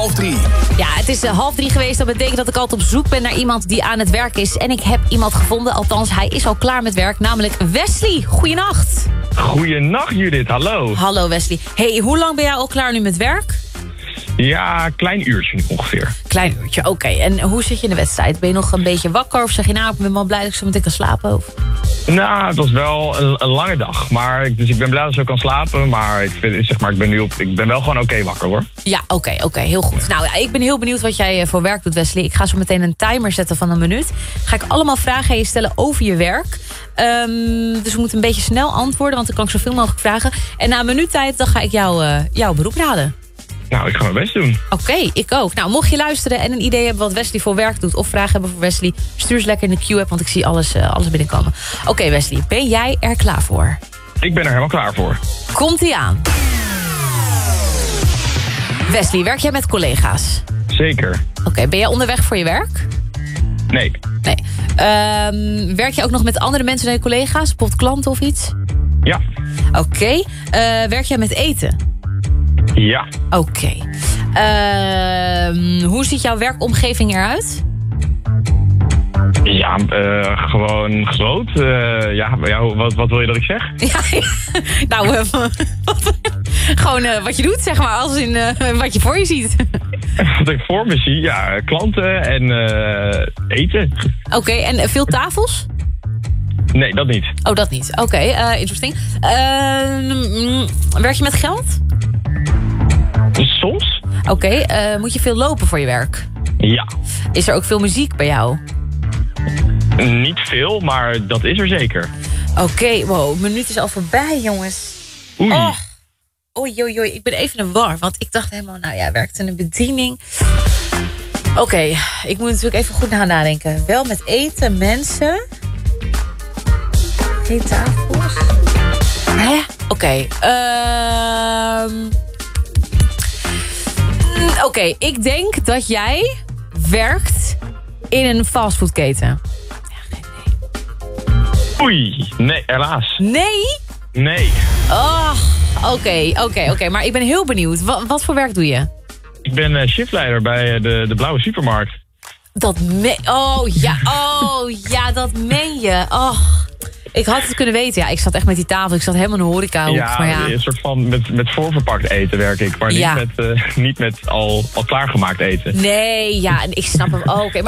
2:30. Ja, het is 2:30 geweest. Dat betekent dat ik altijd op zoek ben naar iemand die aan het werk is. En ik heb iemand gevonden, althans hij is al klaar met werk. Namelijk Wesley. Goeienacht. Goeienacht Judith, hallo. Hallo Wesley. Hey, hoe lang ben jij al klaar nu met werk? Ja, klein uurtje ongeveer. Klein uurtje, oké. En hoe zit je in de wedstrijd? Ben je nog een beetje wakker of zeg je nou, ik ben wel blij dat ik zo meteen kan slapen? Of? Nou, het was wel een lange dag. Dus ik ben blij dat ik zo kan slapen. Maar ik ben wel gewoon oké wakker hoor. Ja, oké, heel goed. Nou ja, ik ben heel benieuwd wat jij voor werk doet, Wesley. Ik ga zo meteen een timer zetten van 1 minuut. Ga ik allemaal vragen aan je stellen over je werk. Dus we moeten een beetje snel antwoorden, want dan kan ik zoveel mogelijk vragen. En na 1 minuut tijd, dan ga ik jouw beroep raden. Nou, ik ga mijn best doen. Oké, ik ook. Nou, mocht je luisteren en een idee hebben wat Wesley voor werk doet, of vragen hebben voor Wesley, stuur ze lekker in de Q-app, want ik zie alles binnenkomen. Oké, Wesley, ben jij er klaar voor? Ik ben er helemaal klaar voor. Komt-ie aan. Wesley, werk jij met collega's? Zeker. Oké, ben jij onderweg voor je werk? Nee. Werk je ook nog met andere mensen dan je collega's? Bijvoorbeeld klanten of iets? Ja. Oké. Werk jij met eten? Ja. Oké. Hoe ziet jouw werkomgeving eruit? Ja, gewoon groot. Wat wil je dat ik zeg? Nou, gewoon wat je doet, zeg maar, als in wat je voor je ziet. Wat ik voor me zie, ja, klanten en eten. Oké, en veel tafels? Nee, dat niet. Oh, dat niet. Oké, interesting. Werk je met geld? Soms? Oké, moet je veel lopen voor je werk? Ja. Is er ook veel muziek bij jou? Niet veel, maar dat is er zeker. Oké, wow, 1 minuut is al voorbij, jongens. Oei. Oh. Oei, ik ben even in de war, want ik dacht helemaal, nou ja, werkt in een bediening. Oké, ik moet natuurlijk even goed nadenken. Wel met eten, mensen. Geen tafels. Hè? Oké, Oké, ik denk dat jij werkt in een fastfoodketen. Ja, geen idee. Oei, nee, helaas. Nee? Nee. Oh, oké. Maar ik ben heel benieuwd. Wat voor werk doe je? Ik ben shiftleider bij de Blauwe Supermarkt. Oh ja, dat meen je. Oh, ik had het kunnen weten. Ja, ik zat echt met die tafel. Ik zat helemaal in de horecahoek. Ja, maar ja, een soort van met voorverpakt eten werk ik. Maar niet met al klaargemaakt eten. Nee, ja, ik snap hem. Oh, oké.